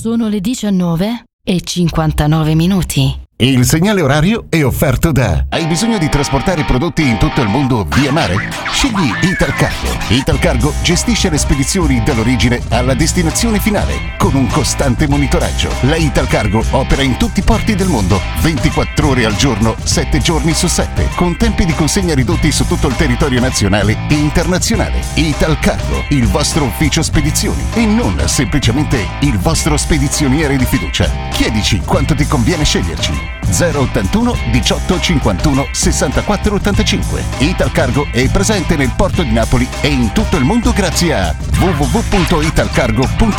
Sono le 19:59. Il segnale orario è offerto da... Hai bisogno di trasportare prodotti in tutto il mondo via mare? Scegli Italcargo. Italcargo gestisce le spedizioni dall'origine alla destinazione finale con un costante monitoraggio. La Italcargo opera in tutti i porti del mondo, 24 ore al giorno, 7 giorni su 7, con tempi di consegna ridotti su tutto il territorio nazionale e internazionale. Italcargo, il vostro ufficio spedizioni e non semplicemente il vostro spedizioniere di fiducia. Chiedici quanto ti conviene sceglierci. 081 18 51 64 85. Italcargo è presente nel porto di Napoli e in tutto il mondo grazie a www.italcargo.it.